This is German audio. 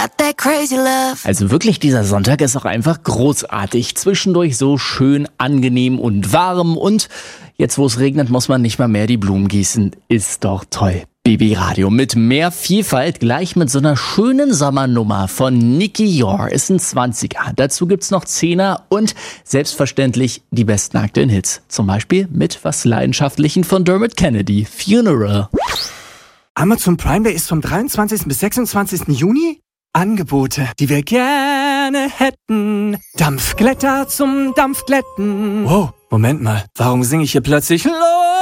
got that crazy love. Also wirklich, dieser Sonntag ist auch einfach großartig. Zwischendurch so schön angenehm und warm. Und jetzt, wo es regnet, muss man nicht mal mehr die Blumen gießen. Ist doch toll. BB-Radio mit mehr Vielfalt, gleich mit so einer schönen Sommernummer von Nicky Yor, ist ein 20er. Dazu gibt's noch 10er und selbstverständlich die besten aktuellen Hits. Zum Beispiel mit was Leidenschaftlichen von Dermot Kennedy, Funeral. Amazon Prime Day ist vom 23. bis 26. Juni. Angebote, die wir gerne hätten. Dampfglätter zum Dampfglätten. Wow, Moment mal, warum singe ich hier plötzlich